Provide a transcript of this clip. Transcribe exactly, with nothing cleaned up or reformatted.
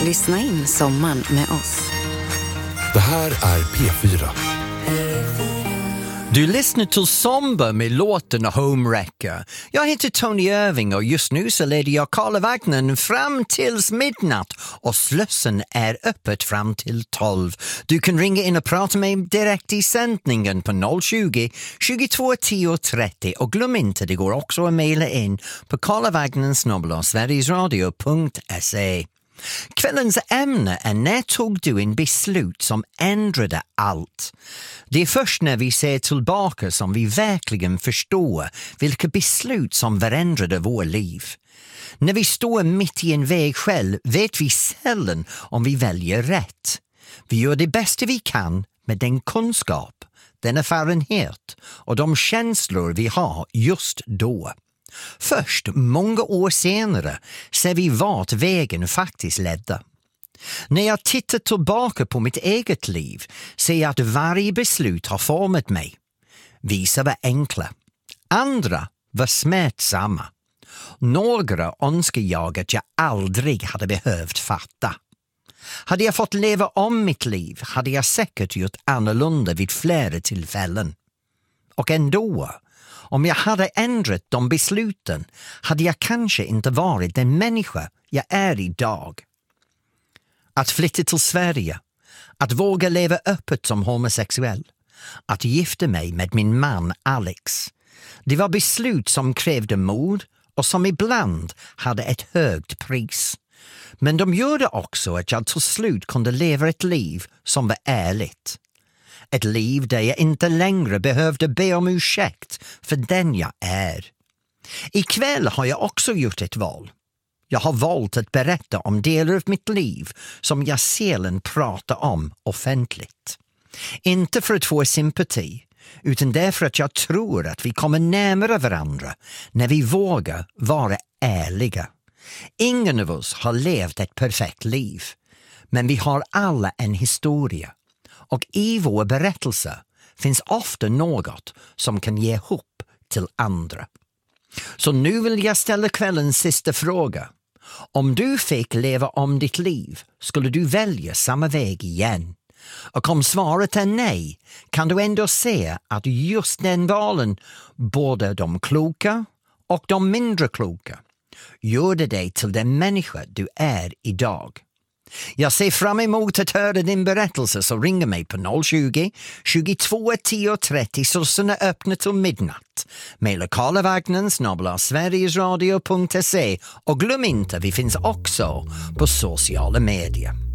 Lyssna in sommaren med oss. Det här är P fyra. Du lyssnar till Somber med låten Homewrecker. Jag heter Tony Irving och just nu så leder jag Karlavagnen fram tills midnatt och Slussen är öppet fram till tolv. Du kan ringa in och prata med mig direkt i sändningen på noll tjugo, tjugotvå tio trettio och glöm inte, det går också att mejla in på karlavagnen snabel-a sverigesradio punkt se. Kvällens ämne är när tog du en beslut som ändrade allt? Det är först när vi ser tillbaka som vi verkligen förstår vilka beslut som förändrade vår liv. När vi står mitt i en väg själv vet vi sällan om vi väljer rätt. Vi gör det bästa vi kan med den kunskap, den erfarenhet och de känslor vi har just då. Först många år senare ser vi vart vägen faktiskt ledde. När jag tittar tillbaka på mitt eget liv ser jag att varje beslut har format mig. Vissa var enkla, andra var smärtsamma. Några önskar jag att jag aldrig hade behövt fatta. Hade jag fått leva om mitt liv hade jag säkert gjort annorlunda vid flera tillfällen. Och ändå, om jag hade ändrat de besluten hade jag kanske inte varit den människa jag är idag. Att flytta till Sverige, att våga leva öppet som homosexuell, att gifta mig med min man Alex. Det var beslut som krävde mod och som ibland hade ett högt pris. Men de gjorde också att jag till slut kunde leva ett liv som var ärligt. Ett liv där jag inte längre behövde be om ursäkt för den jag är. Ikväll har jag också gjort ett val. Jag har valt att berätta om delar av mitt liv som jag sällan pratar om offentligt. Inte för att få sympati, utan därför att jag tror att vi kommer närmare varandra när vi vågar vara ärliga. Ingen av oss har levt ett perfekt liv, men vi har alla en historia. Och i vår berättelse finns ofta något som kan ge hopp till andra. Så nu vill jag ställa kvällens sista fråga. Om du fick leva om ditt liv, skulle du välja samma väg igen? Och om svaret är nej, kan du ändå se att just den valen, både de kloka och de mindre kloka, gjorde dig till den människa du är idag. Jag ser fram emot att höra din berättelse, så ringa mig på noll tjugo, tjugotvå tio trettio, Slussen är öppna till midnatt. Maila karlavagnen snabel-a sverigesradio punkt se och glöm inte, vi finns också på sociala medier.